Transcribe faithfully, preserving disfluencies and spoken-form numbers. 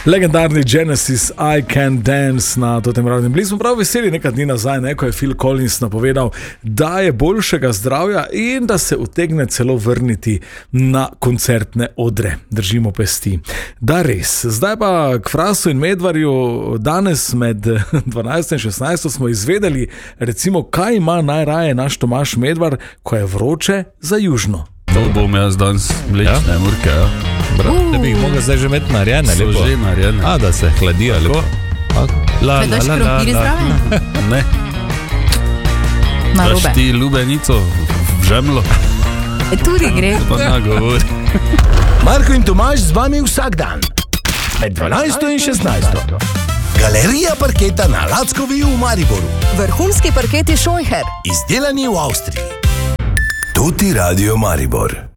Legendarni Genesis I Can Dance na tem radnem. Bili smo prav veseli nekaj dni nazaj, ne, ko je Phil Collins napovedal, da je boljšega zdravja in da se utegne celo vrniti na koncertne odre. Držimo pesti. Da res. Zdaj pa k Frasu in Medvarju. Danes med dvanajsto in šestnajsto smo izvedeli, recimo, kaj ima najraje naš Tomaž Medvar, ko je vroče za južno. To bom jaz danes mlečne ja? murke, ja. Brat, uh. da bi jih mogel zdaj že imeti narejene, lepo. So že narejene. A, da se hladijo, lepo. La, la, la, la, la. Ne. Daš ti lubenico v žemlo? E, tudi gre. Pa na govori. Marko in Tomaž z vami vsak dan. Med dvanajsto in šestnajsto. Galerija parketa na Lackovi v Mariboru. Vrhunski parketi Scheucher. Izdelani v Avstriji. Tuti Radio Maribor.